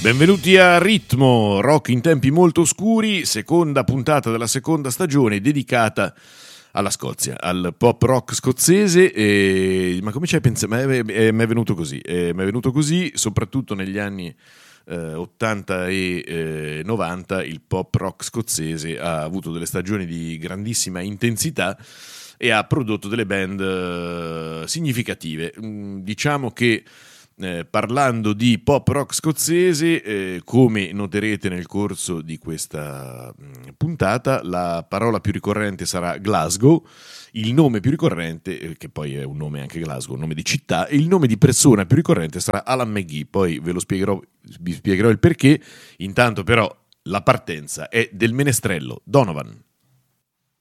Benvenuti a Ritmo, rock in tempi molto oscuri, seconda puntata della seconda stagione dedicata alla Scozia, al pop rock scozzese. Ma come ci hai pensato? Mi è venuto così, mi è venuto così, soprattutto negli anni 80 e 90 il pop rock scozzese ha avuto delle stagioni di grandissima intensità e ha prodotto delle band significative. Diciamo che parlando di pop rock scozzese, come noterete nel corso di questa puntata, la parola più ricorrente sarà Glasgow, il nome più ricorrente, che poi è un nome anche Glasgow, un nome di città, e il nome di persona più ricorrente sarà Alan McGee. Poi vi spiegherò il perché. Intanto però la partenza è del menestrello Donovan.